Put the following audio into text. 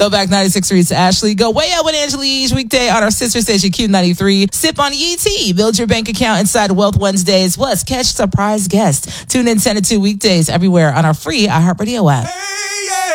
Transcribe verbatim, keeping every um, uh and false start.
Throwback ninety-six Reads Ashley. Go way out with Angela each weekday on our sister station Q ninety-three. Sip on E T. Build your bank account inside Wealth Wednesdays. Plus, catch surprise guests. Tune in ten to two weekdays everywhere on our free iHeartRadio app.